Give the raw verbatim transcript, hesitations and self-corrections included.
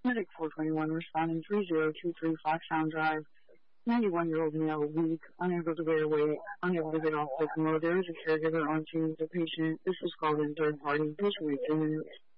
Medic four twenty-one responding three zero two three Foxhound Drive. ninety-one-year-old male, weak, unable to get away, unable to get off the commode. There is a caregiver on scene with the patient. This was called in third party. Please wait two minutes.